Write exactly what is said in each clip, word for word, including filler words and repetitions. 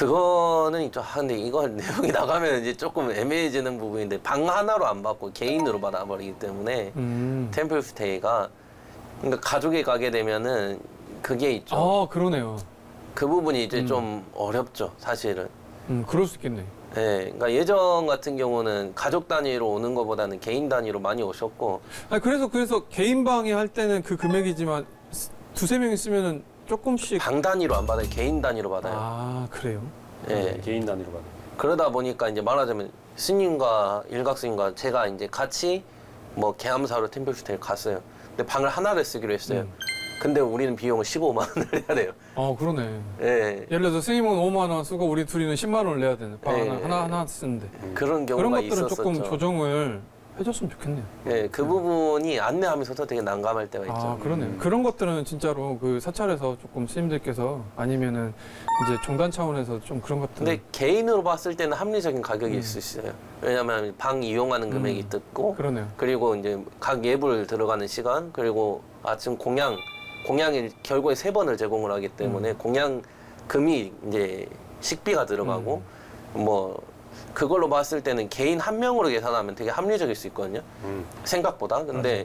그거는 있죠. 아, 근데 이거 내용이 나가면 이제 조금 애매해지는 부분인데 방 하나로 안 받고 개인으로 받아버리기 때문에 음. 템플 스테이가 그러니까 가족이 가게 되면은 그게 있죠. 아 그러네요. 그 부분이 이제 음. 좀 어렵죠, 사실은. 음 그럴 수 있겠네. 네, 그러니까 예전 같은 경우는 가족 단위로 오는 것보다는 개인 단위로 많이 오셨고. 아니 그래서 그래서 개인 방에 할 때는 그 금액이지만 두세 명 있으면은 조금씩 방 단위로 안 받아요. 개인 단위로 받아요. 아 그래요? 예. 네, 개인 단위로 받아요. 그러다 보니까 이제 말하자면 스님과 일각 스님과 제가 이제 같이 뭐 개암사로 템플스테이를 갔어요. 근데 방을 하나를 쓰기로 했어요. 음. 근데 우리는 비용을 십오만 원을 내야 돼요. 아 그러네. 예. 예를 들어서 스님은 오만 원 쓰고 우리 둘이는 십만 원을 내야 되는 방 네. 하나 하나 하나 쓰는데 그런 경우가 그런 것들은 있었었죠. 조금 조정을 해줬으면 좋겠네요. 예, 그 부분이 안내하면서도 되게 난감할 때가 있죠. 아 그러네요. 그런 것들은 진짜로 그 사찰에서 조금 스님들께서 아니면은 이제 종단 차원에서 좀 그런 것들. 근데 개인으로 봤을 때는 합리적인 가격이 음. 있을 수 있어요. 왜냐면 방 이용하는 금액이 음. 듣고 그러네요. 그리고 이제 각 예불 들어가는 시간 그리고 아침 공양 공양이 결국에 세 번을 제공을 하기 때문에 음. 공양금이 이제 식비가 들어가고 뭐 그걸로 봤을 때는 개인 한 명으로 계산하면 되게 합리적일 수 있거든요. 음. 생각보다. 근데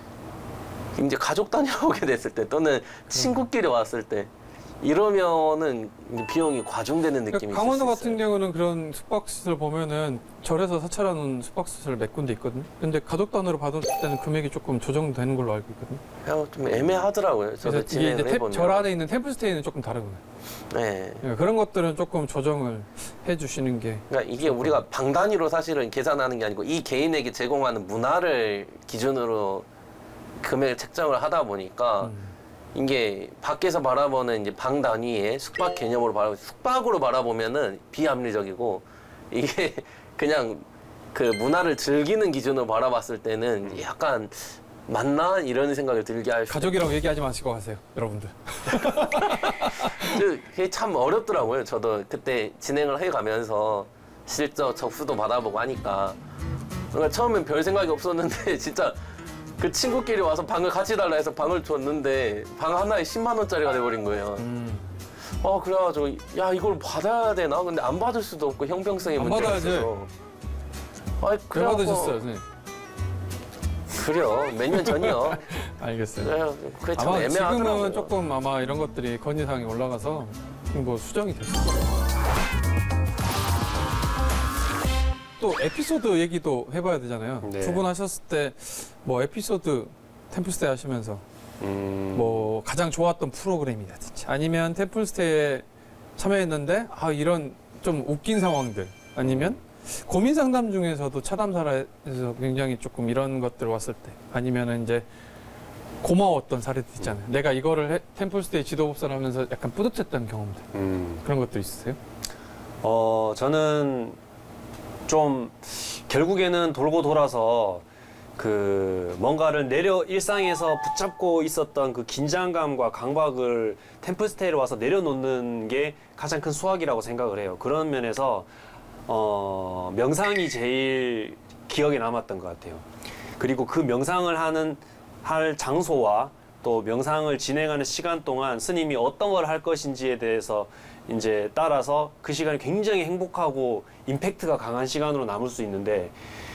이제 가족 단위로 오게 됐을 때 또는 친구끼리 왔을 때 이러면은 비용이 과중되는 느낌이 그러니까 강원도 있을 수 같은 있어요. 경우는 그런 숙박시설 보면은 절에서 사찰하는 숙박시설 몇 군데 있거든요. 근데 가족 단위로 받을 때는 금액이 조금 조정되는 걸로 알고 있거든요. 그냥 좀 애매하더라고요. 저도 그래서 이게 이제 진행을 탭, 해보면. 절 안에 있는 템플스테이는 조금 다르구나. 네. 그러니까 그런 것들은 조금 조정을 해주시는 게. 그러니까 이게 우리가 방 단위로 사실은 계산하는 게 아니고 이 개인에게 제공하는 문화를 기준으로 금액을 책정을 하다 보니까 음. 이게 밖에서 바라보는 이제 방 단위의 숙박 개념으로 바라보 숙박으로 바라보면은 비합리적이고 이게 그냥 그 문화를 즐기는 기준으로 바라봤을 때는 약간 맞나 이런 생각을 들게 할 수. 가족이라고 얘기하지 마시고 가세요, 여러분들. 그게 참 어렵더라고요. 저도 그때 진행을 해가면서 실적 접수도 받아보고 하니까 그러니까 처음엔 별 생각이 없었는데 진짜 그 친구끼리 와서 방을 같이 달라 해서 방을 줬는데 방 하나에 십만 원짜리가 돼버린 거예요. 음. 어 그래가지고 야 이걸 받아야 되나? 근데 안 받을 수도 없고 형평성의 안 문제가 받아야지. 있어서. 아이 왜 그래갖고 받으셨어요, 선생님? 그래요. 몇 년 전이요. 알겠어요. 그래요. 그게 참 아마 애매하더라고요. 지금은 조금 아마 이런 것들이 건의사항이 올라가서 뭐 수정이 됐을 거예요. 또 에피소드 얘기도 해봐야 되잖아요. 네. 두 분 하셨을 때 뭐 에피소드 템플스테이 하시면서 음. 뭐 가장 좋았던 프로그램이라든지 아니면 템플스테이에 참여했는데 아 이런 좀 웃긴 상황들 아니면 고민 상담 중에서도 차담사라에서 굉장히 조금 이런 것들 왔을 때 아니면은 이제 고마웠던 사례도 있잖아요. 음. 내가 이거를 해, 템플스테이 지도법사를 하면서 약간 뿌듯했던 경험들 음. 그런 것도 있으세요? 어, 저는 좀 결국에는 돌고 돌아서 그 뭔가를 내려 일상에서 붙잡고 있었던 그 긴장감과 강박을 템플스테이로 와서 내려놓는 게 가장 큰 수확이라고 생각을 해요. 그런 면에서 어, 명상이 제일 기억에 남았던 것 같아요. 그리고 그 명상을 하는 할 장소와 또 명상을 진행하는 시간 동안 스님이 어떤 걸 할 것인지에 대해서 이제 따라서 그 시간이 굉장히 행복하고 임팩트가 강한 시간으로 남을 수 있는데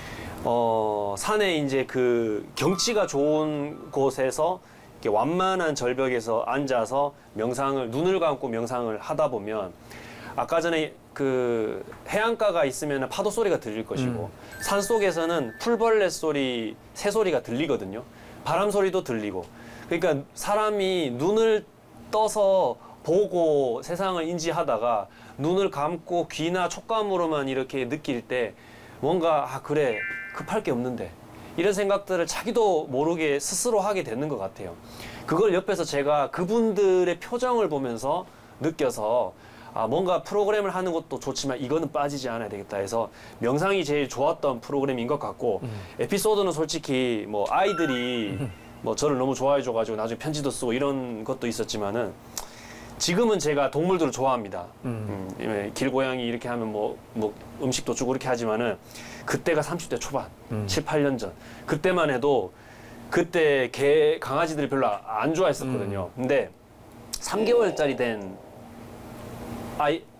어, 산에 이제 그 경치가 좋은 곳에서 이렇게 완만한 절벽에서 앉아서 명상을 눈을 감고 명상을 하다 보면 아까 전에 그 해안가가 있으면 파도 소리가 들릴 것이고 음. 산 속에서는 풀벌레 소리, 새 소리가 들리거든요. 바람 소리도 들리고. 그러니까 사람이 눈을 떠서 보고 세상을 인지하다가 눈을 감고 귀나 촉감으로만 이렇게 느낄 때 뭔가 아 그래 급할 게 없는데 이런 생각들을 자기도 모르게 스스로 하게 되는 것 같아요. 그걸 옆에서 제가 그분들의 표정을 보면서 느껴서 아 뭔가 프로그램을 하는 것도 좋지만 이거는 빠지지 않아야 되겠다 해서 명상이 제일 좋았던 프로그램인 것 같고 음. 에피소드는 솔직히 뭐 아이들이 음. 뭐 저를 너무 좋아해 줘가지고 나중에 편지도 쓰고 이런 것도 있었지만은 지금은 제가 동물들을 좋아합니다. 음. 음, 길고양이 이렇게 하면 뭐, 뭐 음식도 주고 이렇게 하지만은 그때가 삼십 대 초반, 음. 칠, 팔 년 전. 그때만 해도 그때 개, 강아지들이 별로 안 좋아했었거든요. 음. 근데 삼 개월짜리 된 아이,